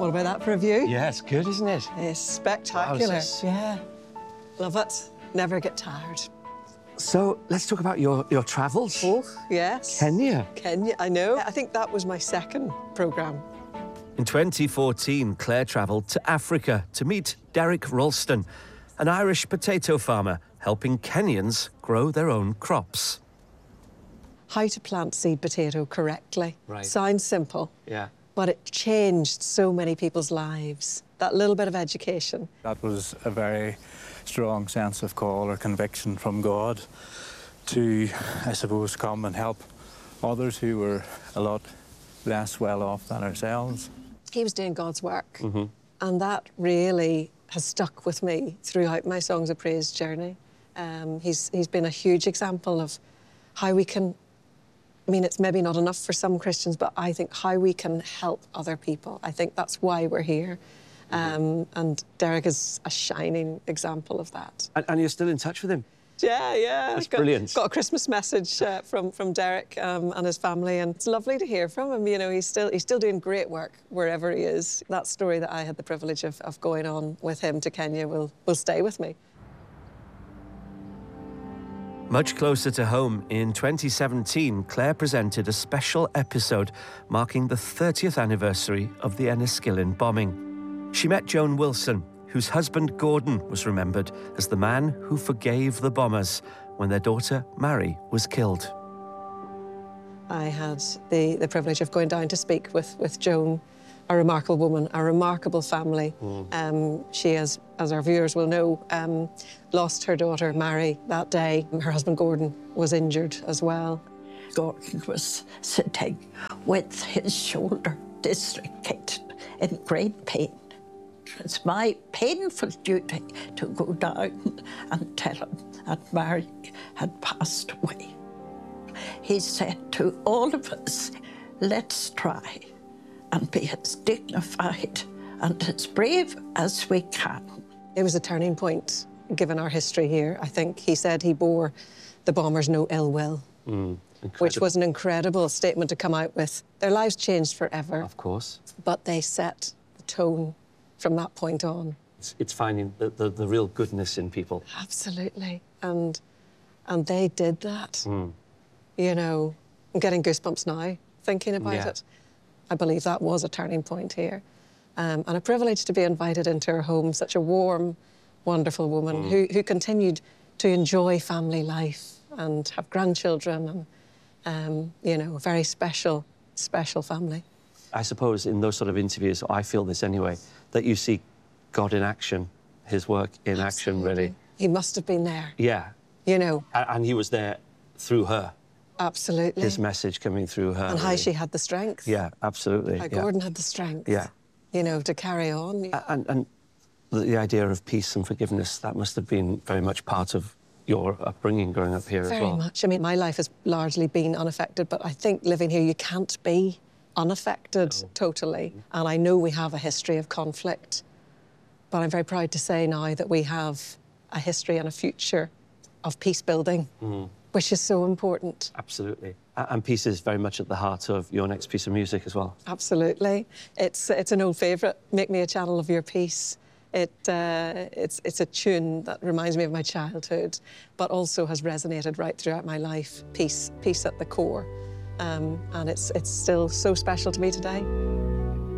What about that for a view? Yeah, it's good, isn't it? It's spectacular. Wowzers. Yeah. Love it. Never get tired. So let's talk about your travels. Oh, yes. Kenya. Kenya, I know. I think that was my second programme. In 2014, Claire travelled to Africa to meet Derek Ralston, an Irish potato farmer helping Kenyans grow their own crops. How to plant seed potato correctly. Right. Sounds simple. Yeah. But it changed so many people's lives. That little bit of education. That was a very strong sense of call or conviction from God to, I suppose, come and help others who were a lot less well off than ourselves. He was doing God's work. And that really has stuck with me throughout my Songs of Praise journey. He's been a huge example of how we can, I mean, it's maybe not enough for some Christians, but I think how we can help other people. I think that's why we're here. And Derek is a shining example of that. And you're still in touch with him? Yeah. That's brilliant. Got a Christmas message from Derek and his family, and it's lovely to hear from him. You know, he's still doing great work wherever he is. That story that I had the privilege of going on with him to Kenya will stay with me. Much closer to home, in 2017, Claire presented a special episode marking the 30th anniversary of the Enniskillen bombing. She met Joan Wilson, whose husband Gordon was remembered as the man who forgave the bombers when their daughter Mary was killed. I had the privilege of going down to speak with Joan, a remarkable woman, a remarkable family. She, as our viewers will know, lost her daughter Mary that day. Her husband Gordon was injured as well. Gordon was sitting with his shoulder dislocated in great pain. It's my painful duty to go down and tell him that Mary had passed away. He said to all of us, let's try and be as dignified and as brave as we can. It was a turning point, given our history here. I think he said he bore the bombers no ill will, which was an incredible statement to come out with. Their lives changed forever. Of course. But they set the tone from that point on. It's finding the real goodness in people. Absolutely. And they did that. You know, I'm getting goosebumps now, thinking about it. I believe that was a turning point here. And a privilege to be invited into her home, such a warm, wonderful woman who continued to enjoy family life and have grandchildren and, you know, a very special, special family. I suppose in those sort of interviews, I feel this anyway, that you see God in action, his work in action, really. He must have been there. Yeah. You know. And he was there through her. Absolutely. His message coming through her. And how she had the strength. Yeah, absolutely. How Gordon had the strength. Yeah. You know, to carry on. And the idea of peace and forgiveness, that must have been very much part of your upbringing growing up here as well. Very much. I mean, my life has largely been unaffected, but I think living here, you can't be unaffected totally. And I know we have a history of conflict, but I'm very proud to say now that we have a history and a future of peace building, which is so important. Absolutely. And peace is very much at the heart of your next piece of music as well. Absolutely. It's an old favourite, Make Me a Channel of Your Peace. It's a tune that reminds me of my childhood, but also has resonated right throughout my life. Peace at the core. And it's still so special to me today.